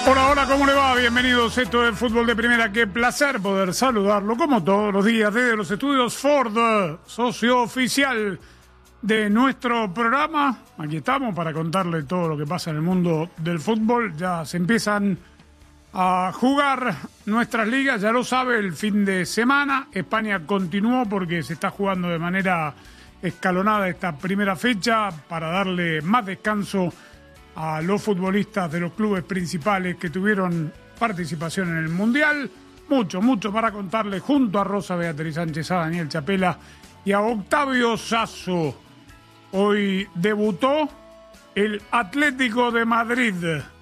Hola, hola, ¿cómo le va? Bienvenidos, esto es Fútbol de Primera. Qué placer poder saludarlo, como todos los días, desde los estudios Ford, socio oficial de nuestro programa. Aquí estamos para contarle todo lo que pasa en el mundo del fútbol. Ya se empiezan a jugar nuestras ligas, ya lo sabe, el fin de semana. España continuó porque se está jugando de manera escalonada esta primera fecha para darle más descanso a los futbolistas de los clubes principales que tuvieron participación en el Mundial. Mucho para contarle junto a Rosa Beatriz Sánchez, a Daniel Chapela y a Octavio Sasso. Hoy debutó el Atlético de Madrid.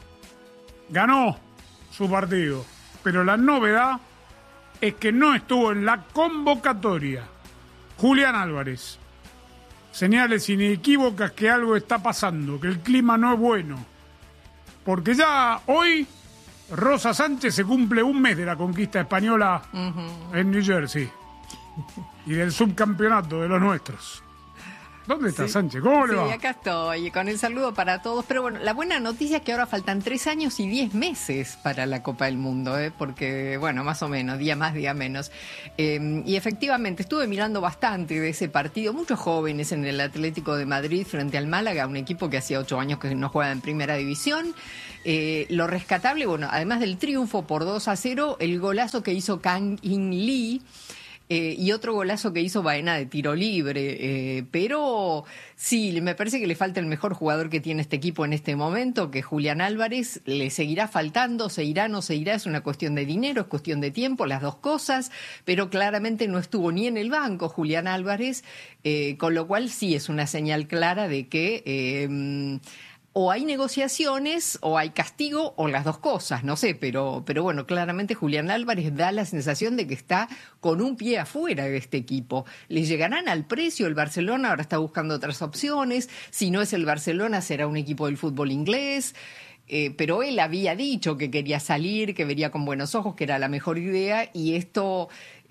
Ganó su partido, pero la novedad es que no estuvo en la convocatoria Julián Álvarez. Señales inequívocas que algo está pasando, que el clima no es bueno. Porque ya hoy, Rosa Sánchez, se cumple un mes de la conquista española en New Jersey y del subcampeonato de los nuestros. ¿Dónde está Sánchez? ¿Cómo le va? Sí, acá estoy, con el saludo para todos. Pero bueno, la buena noticia es que ahora faltan 3 años y 10 meses para la Copa del Mundo, porque, bueno, más o menos, día más, día menos. Y efectivamente, estuve mirando bastante de ese partido. Muchos jóvenes en el Atlético de Madrid frente al Málaga, un equipo que hacía 8 años que no juega en Primera División. Lo rescatable, bueno, además del triunfo por 2-0, el golazo que hizo Kang In Lee. Y otro golazo que hizo Baena de tiro libre. Pero sí, me parece que le falta el mejor jugador que tiene este equipo en este momento, que es Julián Álvarez. Le seguirá faltando, se irá, no se irá, es una cuestión de dinero, es cuestión de tiempo, las dos cosas. Pero claramente no estuvo ni en el banco Julián Álvarez, con lo cual sí es una señal clara de que o hay negociaciones, o hay castigo, o las dos cosas, no sé, pero bueno, claramente Julián Álvarez da la sensación de que está con un pie afuera de este equipo. ¿Le llegarán al precio? El Barcelona ahora está buscando otras opciones. Si no es el Barcelona, será un equipo del fútbol inglés. Pero él había dicho que quería salir, que vería con buenos ojos, que era la mejor idea, y esto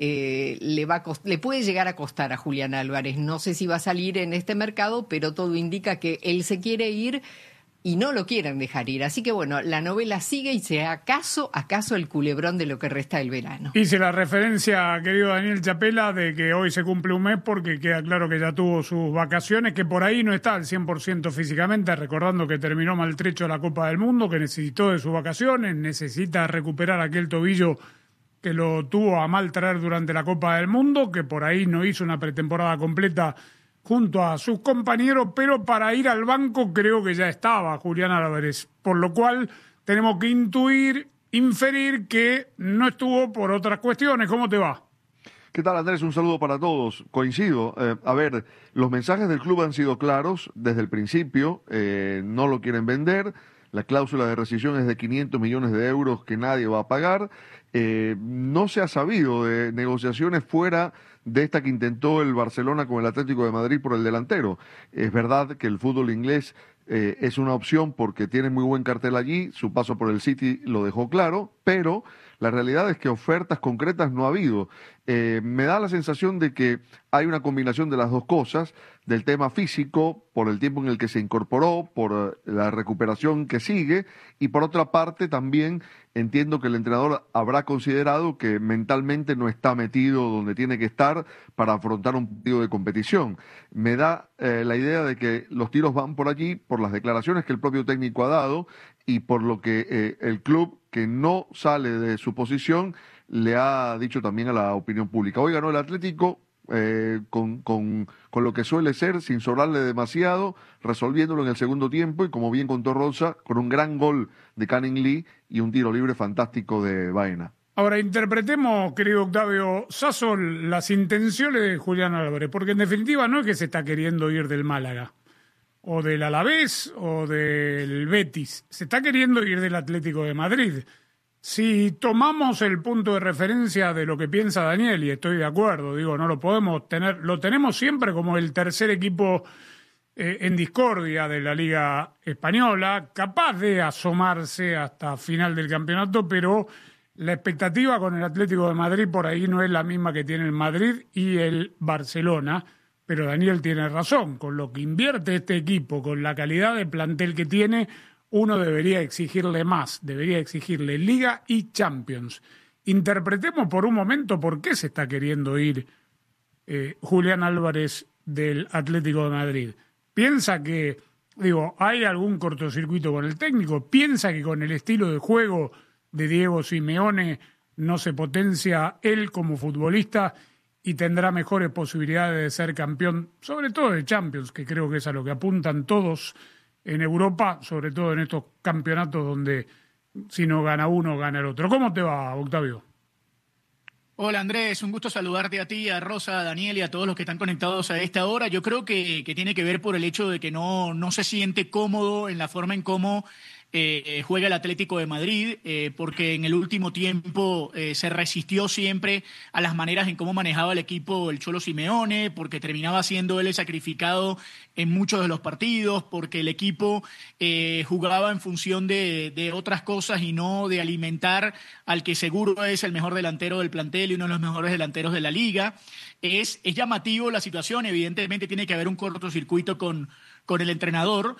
le puede llegar a costar a Julián Álvarez. No sé si va a salir en este mercado, pero todo indica que él se quiere ir y no lo quieren dejar ir. Así que bueno, la novela sigue y será acaso el culebrón de lo que resta del verano. Hice la referencia, querido Daniel Chapela, de que hoy se cumple un mes porque queda claro que ya tuvo sus vacaciones, que por ahí no está al 100% físicamente, recordando que terminó maltrecho la Copa del Mundo, que necesitó de sus vacaciones, necesita recuperar aquel tobillo que lo tuvo a mal traer durante la Copa del Mundo, que por ahí no hizo una pretemporada completa junto a sus compañeros, pero para ir al banco creo que ya estaba Julián Álvarez, por lo cual tenemos que inferir que no estuvo por otras cuestiones. ¿Cómo te va? ¿Qué tal, Andrés? Un saludo para todos. Coincido. A ver, los mensajes del club han sido claros desde el principio. No lo quieren vender. La cláusula de rescisión es de 500 millones de euros que nadie va a pagar. No se ha sabido de negociaciones fuera de esta que intentó el Barcelona con el Atlético de Madrid por el delantero. Es verdad que el fútbol inglés es una opción porque tiene muy buen cartel allí, su paso por el City lo dejó claro, pero la realidad es que ofertas concretas no ha habido. Me da la sensación de que hay una combinación de las dos cosas, del tema físico, por el tiempo en el que se incorporó, por la recuperación que sigue, y por otra parte también entiendo que el entrenador habrá considerado que mentalmente no está metido donde tiene que estar para afrontar un partido de competición. Me da la idea de que los tiros van por allí, por las declaraciones que el propio técnico ha dado y por lo que el club, que no sale de su posición, le ha dicho también a la opinión pública. Hoy ganó el Atlético con lo que suele ser, sin sobrarle demasiado, resolviéndolo en el segundo tiempo y, como bien contó Rosa, con un gran gol de Canning Lee y un tiro libre fantástico de Baena. Ahora, interpretemos, querido Octavio Sasso, las intenciones de Julián Álvarez, porque en definitiva no es que se está queriendo ir del Málaga, o del Alavés, o del Betis, se está queriendo ir del Atlético de Madrid. Si tomamos el punto de referencia de lo que piensa Daniel, y estoy de acuerdo, digo, no lo podemos tener, lo tenemos siempre como el tercer equipo en discordia de la Liga Española, capaz de asomarse hasta final del campeonato, pero la expectativa con el Atlético de Madrid por ahí no es la misma que tiene el Madrid y el Barcelona, pero Daniel tiene razón, con lo que invierte este equipo, con la calidad de plantel que tiene, uno debería exigirle más, debería exigirle Liga y Champions. Interpretemos por un momento por qué se está queriendo ir Julián Álvarez del Atlético de Madrid. Piensa que, hay algún cortocircuito con el técnico, piensa que con el estilo de juego de Diego Simeone no se potencia él como futbolista y tendrá mejores posibilidades de ser campeón, sobre todo de Champions, que creo que es a lo que apuntan todos en Europa, sobre todo en estos campeonatos donde si no gana uno, gana el otro. ¿Cómo te va, Octavio? Hola Andrés, un gusto saludarte a ti, a Rosa, a Daniel y a todos los que están conectados a esta hora. Yo creo que tiene que ver por el hecho de que no se siente cómodo en la forma en cómo juega el Atlético de Madrid, porque en el último tiempo se resistió siempre a las maneras en cómo manejaba el equipo el Cholo Simeone, porque terminaba siendo él el sacrificado en muchos de los partidos, porque el equipo jugaba en función de otras cosas y no de alimentar al que seguro es el mejor delantero del plantel y uno de los mejores delanteros de la liga. Es llamativo la situación, evidentemente tiene que haber un cortocircuito con el entrenador,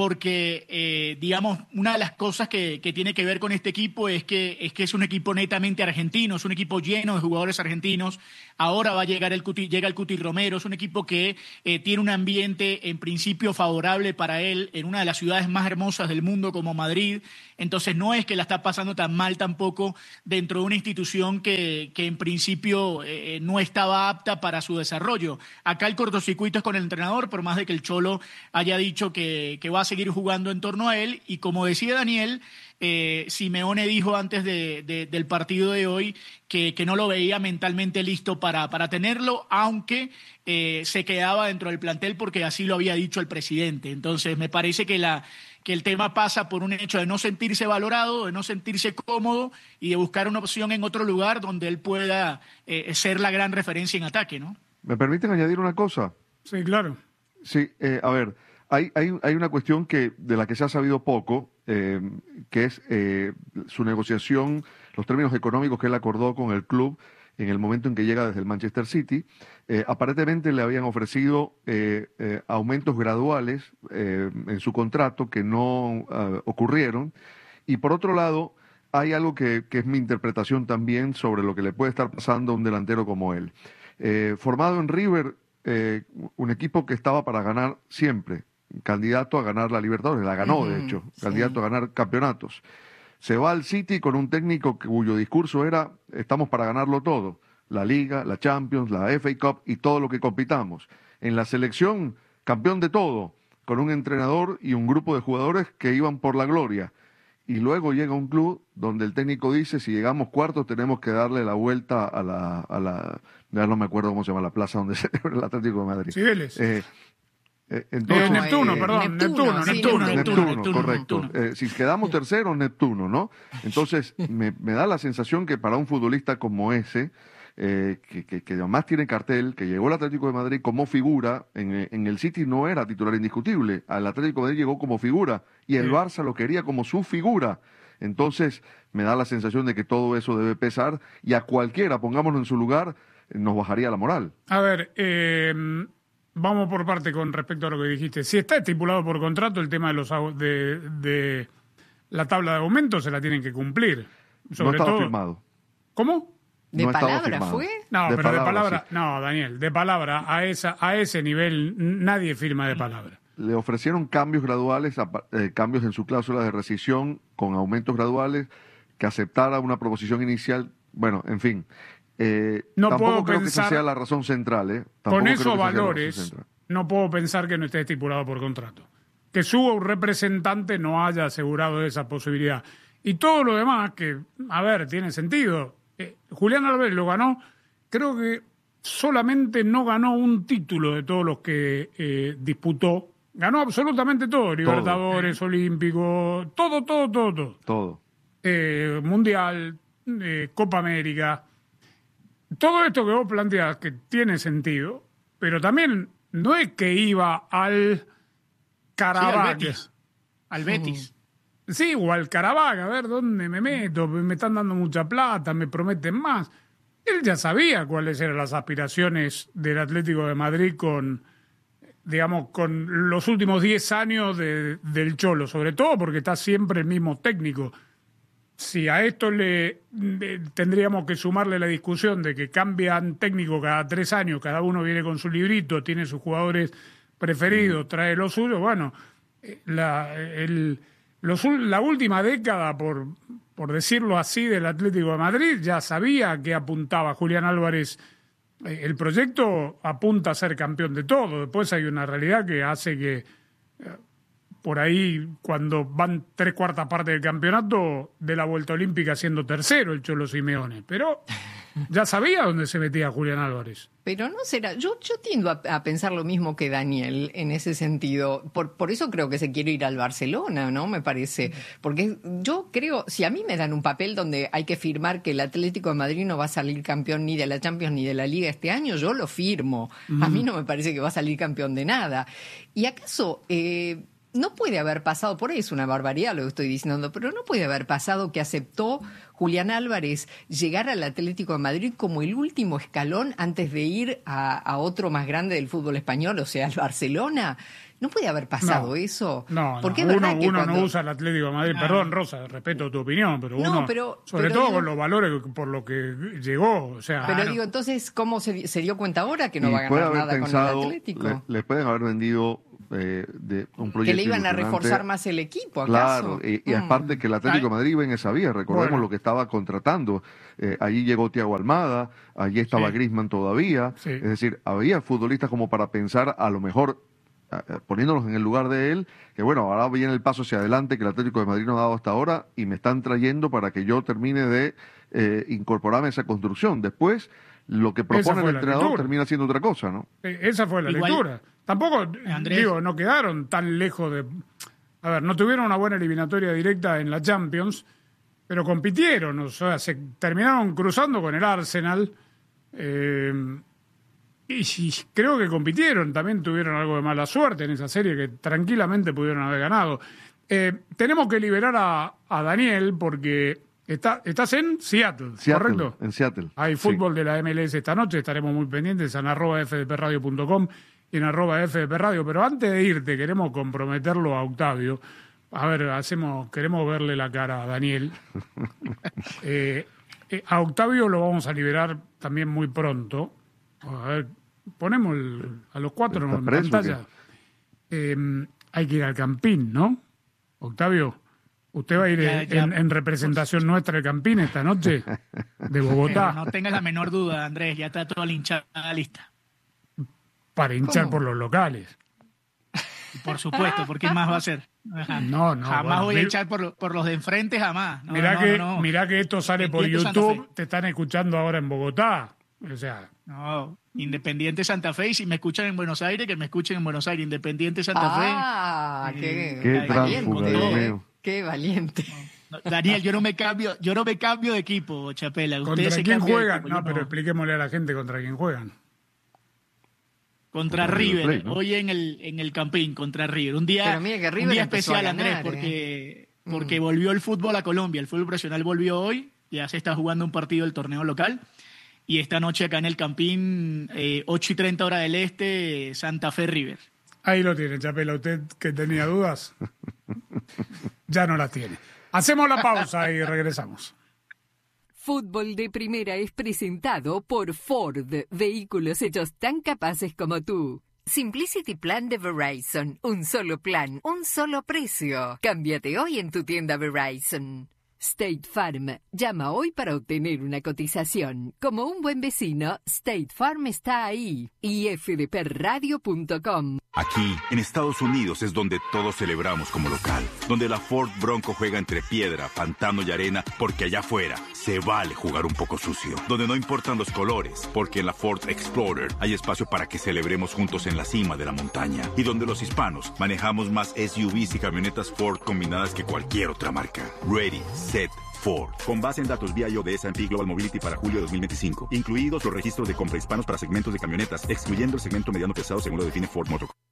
porque, digamos, una de las cosas que tiene que ver con este equipo es que es un equipo netamente argentino, es un equipo lleno de jugadores argentinos. Ahora va a llegar llega el Cuti Romero, es un equipo que tiene un ambiente en principio favorable para él en una de las ciudades más hermosas del mundo como Madrid. Entonces no es que la está pasando tan mal tampoco dentro de una institución que en principio no estaba apta para su desarrollo. Acá el cortocircuito es con el entrenador, por más de que el Cholo haya dicho que va a seguir jugando en torno a él. Y como decía Daniel, Simeone dijo antes del partido de hoy que no lo veía mentalmente listo para tenerlo, aunque se quedaba dentro del plantel porque así lo había dicho el presidente. Entonces me parece que el tema pasa por un hecho de no sentirse valorado, de no sentirse cómodo y de buscar una opción en otro lugar donde él pueda ser la gran referencia en ataque, ¿no? ¿Me permiten añadir una cosa? Sí, claro. Sí, a ver, hay una cuestión de la que se ha sabido poco, que es su negociación, los términos económicos que él acordó con el club en el momento en que llega desde el Manchester City. Aparentemente le habían ofrecido aumentos graduales en su contrato que no ocurrieron. Y por otro lado, hay algo que es mi interpretación también sobre lo que le puede estar pasando a un delantero como él. Formado en River, un equipo que estaba para ganar siempre, candidato a ganar la Libertadores, la ganó de hecho, sí. candidato a ganar campeonatos. Se va al City con un técnico cuyo discurso era: estamos para ganarlo todo, la Liga, la Champions, la FA Cup y todo lo que compitamos. En la selección, campeón de todo, con un entrenador y un grupo de jugadores que iban por la gloria. Y luego llega un club donde el técnico dice: si llegamos cuartos tenemos que darle la vuelta a la ya no me acuerdo cómo se llama la plaza donde se celebra el Atlético de Madrid. Cibeles. Entonces, Neptuno, perdón. Neptuno, correcto. Si quedamos terceros, Neptuno, ¿no? Entonces, me da la sensación que para un futbolista como ese, que además tiene cartel, que llegó al Atlético de Madrid como figura, en el City no era titular indiscutible, al Atlético de Madrid llegó como figura, y el Barça lo quería como su figura. Entonces, me da la sensación de que todo eso debe pesar, y a cualquiera, pongámonos en su lugar, nos bajaría la moral. A ver, vamos por parte con respecto a lo que dijiste. Si está estipulado por contrato, el tema de la tabla de aumentos se la tienen que cumplir. No estaba firmado. ¿Cómo? ¿De No estaba palabra firmado. fue? No, De pero de palabra, palabra, sí. no, Daniel, de palabra, a ese nivel nadie firma de palabra. Le ofrecieron cambios graduales, cambios en su cláusula de rescisión con aumentos graduales, que aceptara una proposición inicial. Bueno, en fin. No tampoco puedo creo que pensar- esa sea la razón central. Tampoco Con creo esos que esa sea la razón valores, central. no puedo pensar que no esté estipulado por contrato. Que suba un representante no haya asegurado esa posibilidad. Y todo lo demás, que, a ver, tiene sentido. Julián Álvarez lo ganó, creo que solamente no ganó un título de todos los que disputó. Ganó absolutamente todo, Libertadores, Olímpico, todo. Todo. Mundial, Copa América. Todo esto que vos planteás, que tiene sentido, pero también no es que iba al Caravaggio. Al Betis. Sí, o al Caravaggio, a ver dónde me meto, me están dando mucha plata, me prometen más. Él ya sabía cuáles eran las aspiraciones del Atlético de Madrid con digamos, con los últimos 10 años del Cholo, sobre todo porque está siempre el mismo técnico. Si a esto tendríamos que sumarle la discusión de que cambian técnico cada 3 años, cada uno viene con su librito, tiene sus jugadores preferidos, trae los suyos, bueno, la última década, por decirlo así, del Atlético de Madrid, ya sabía que apuntaba Julián Álvarez. El proyecto apunta a ser campeón de todo. Después hay una realidad que hace que por ahí, cuando van 3/4 partes del campeonato, de la vuelta olímpica siendo tercero el Cholo Simeone. Pero ya sabía dónde se metía Julián Álvarez. Pero no será, yo tiendo a pensar lo mismo que Daniel en ese sentido. Por eso creo que se quiere ir al Barcelona, ¿no? Me parece. Porque yo creo, si a mí me dan un papel donde hay que firmar que el Atlético de Madrid no va a salir campeón ni de la Champions ni de la Liga este año, yo lo firmo. A mí no me parece que va a salir campeón de nada. ¿Y acaso no puede haber pasado, por ahí es una barbaridad lo que estoy diciendo, pero no puede haber pasado que aceptó Julián Álvarez llegar al Atlético de Madrid como el último escalón antes de ir a otro más grande del fútbol español, o sea, al Barcelona? ¿No puede haber pasado eso? No, porque no. Es verdad Uno no usa el Atlético de Madrid. No. Perdón, Rosa, respeto tu opinión, pero sobre todo con los valores por lo que llegó. O sea, pero digo, entonces, ¿cómo se dio cuenta ahora que no va a ganar nada con el Atlético? Le pueden haber vendido de un proyecto que le iban a reforzar más el equipo, Claro, ¿acaso? y aparte que el Atlético de Madrid iba en esa vía, recordemos lo que estaba contratando. Allí llegó Thiago Almada, allí estaba Griezmann todavía, es decir, había futbolistas como para pensar a lo mejor, poniéndolos en el lugar de él, que bueno, ahora viene el paso hacia adelante que el Atlético de Madrid no ha dado hasta ahora y me están trayendo para que yo termine de incorporarme a esa construcción. Después, lo que propone el entrenador termina siendo otra cosa, ¿no? Esa fue la lectura. Tampoco, Andrés, no quedaron tan lejos de... A ver, no tuvieron una buena eliminatoria directa en la Champions, pero compitieron, o sea, se terminaron cruzando con el Arsenal, y creo que compitieron, también tuvieron algo de mala suerte en esa serie que tranquilamente pudieron haber ganado. Tenemos que liberar a Daniel porque estás en Seattle, ¿correcto? En Seattle. Hay fútbol de la MLS esta noche, estaremos muy pendientes en @fdpradio.com y en @fdpradio, pero antes de irte queremos comprometerlo a Octavio. A ver, queremos verle la cara a Daniel. A Octavio lo vamos a liberar también muy pronto. A ver, ponemos a los 4 en pantalla. Hay que ir al Campín, ¿no? Octavio, usted va a ir en representación nuestra del Campín esta noche, de Bogotá. No tengas la menor duda, Andrés, ya está toda la hinchada lista. Para hinchar por los locales. Por supuesto, ¿por qué más va a ser? No. Jamás voy a echar por los de enfrente, jamás. Mirá que esto sale por YouTube, te están escuchando ahora en Bogotá. O sea... No, Independiente Santa Fe, y si me escuchan en Buenos Aires, que me escuchen en Buenos Aires. Independiente Santa Fe. Qué valiente. Qué valiente. No, Daniel, yo no me cambio de equipo, Chapela. ¿Contra quién juegan? No, pero expliquémosle a la gente contra quién juegan. Contra River, Play, ¿no? Hoy en el Campín, contra River. Un día especial, ganar, Andrés, porque volvió el fútbol a Colombia. El fútbol profesional volvió hoy, ya se está jugando un partido del torneo local. Y esta noche acá en el Campín, 8:30 hora del este, Santa Fe River. Ahí lo tiene, Chapela. Usted que tenía dudas, ya no las tiene. Hacemos la pausa y regresamos. Fútbol de Primera es presentado por Ford, vehículos hechos tan capaces como tú. Simplicity Plan de Verizon, un solo plan, un solo precio. Cámbiate hoy en tu tienda Verizon. State Farm, llama hoy para obtener una cotización. Como un buen vecino, State Farm está ahí. Y fdpradio.com. Aquí, en Estados Unidos, es donde todos celebramos como local. Donde la Ford Bronco juega entre piedra, pantano y arena, porque allá afuera se vale jugar un poco sucio. Donde no importan los colores, porque en la Ford Explorer hay espacio para que celebremos juntos en la cima de la montaña. Y donde los hispanos manejamos más SUVs y camionetas Ford combinadas que cualquier otra marca. Ready, set, Ford. Con base en datos BIO de S&P Global Mobility para julio de 2025. Incluidos los registros de compra hispanos para segmentos de camionetas, excluyendo el segmento mediano pesado según lo define Ford Motor.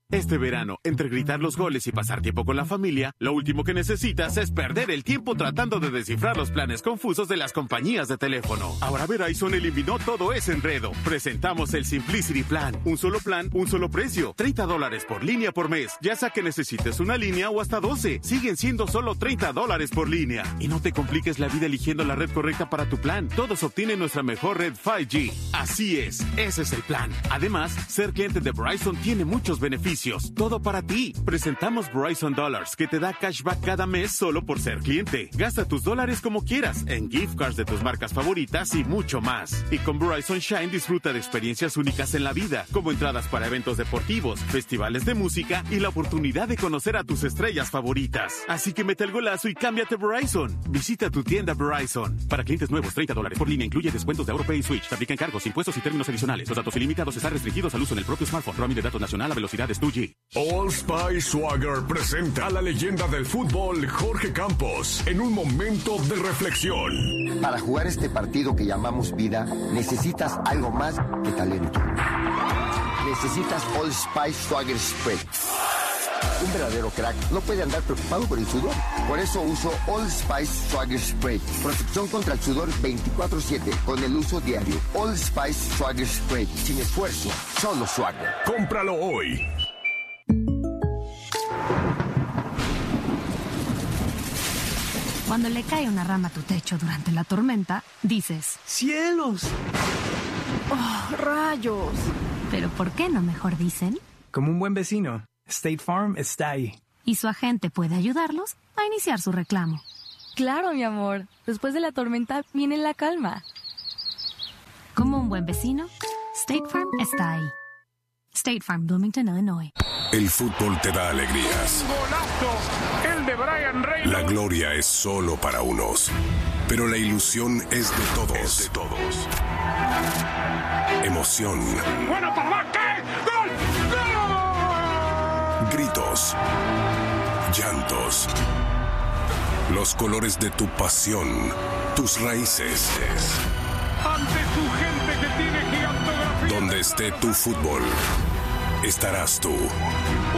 Este verano, entre gritar los goles y pasar tiempo con la familia, lo último que necesitas es perder el tiempo tratando de descifrar los planes confusos de las compañías de teléfono. Ahora Verizon eliminó todo ese enredo. Presentamos el Simplicity Plan. Un solo plan, un solo precio. $30 por línea por mes. Ya sea que necesites una línea o hasta 12. Siguen siendo solo $30 por línea. Y no te compliques la vida eligiendo la red correcta para tu plan. Todos obtienen nuestra mejor red 5G. Así es, ese es el plan. Además, ser cliente de Verizon tiene muchos beneficios. Todo para ti. Presentamos Verizon Dollars, que te da cashback cada mes solo por ser cliente. Gasta tus dólares como quieras, en gift cards de tus marcas favoritas y mucho más. Y con Verizon Shine disfruta de experiencias únicas en la vida, como entradas para eventos deportivos, festivales de música y la oportunidad de conocer a tus estrellas favoritas. Así que mete el golazo y cámbiate a Verizon. Visita tu tienda Verizon. Para clientes nuevos, $30 por línea. Incluye descuentos de AutoPay y Switch. Te aplican cargos, impuestos y términos adicionales. Los datos ilimitados están restringidos al uso en el propio smartphone. Roaming de datos nacional a velocidades 2G. Old Spice Swagger presenta a la leyenda del fútbol Jorge Campos en un momento de reflexión. Para jugar este partido que llamamos vida, necesitas algo más que talento. Necesitas Old Spice Swagger Spray. Un verdadero crack no puede andar preocupado por el sudor. Por eso uso Old Spice Swagger Spray. Protección contra el sudor 24/7 con el uso diario. Old Spice Swagger Spray. Sin esfuerzo, solo Swagger. Cómpralo hoy. Cuando le cae una rama a tu techo durante la tormenta, dices: ¡cielos! ¡Oh, rayos! Pero ¿por qué no mejor dicen? Como un buen vecino, State Farm está ahí. Y su agente puede ayudarlos a iniciar su reclamo. Claro, mi amor. Después de la tormenta viene la calma. Como un buen vecino, State Farm está ahí. State Farm, Bloomington, Illinois. El fútbol te da alegrías. ¡Golazo! El de Brian Reynolds. La gloria es solo para unos, pero la ilusión es de todos. Emoción. ¡Bueno, papá! ¿Qué? ¡Gol! ¡Gol! Gritos. Llantos. Los colores de tu pasión. Tus raíces. Ante tu gente que tiene gigantografía. Donde esté tu fútbol, estarás tú.